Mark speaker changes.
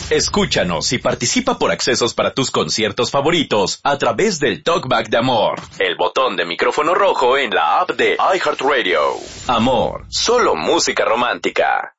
Speaker 1: Escúchanos y participa por accesos para tus conciertos favoritos a través del Talkback de Amor, el botón de micrófono rojo en la app de iHeartRadio. Amor, solo música romántica.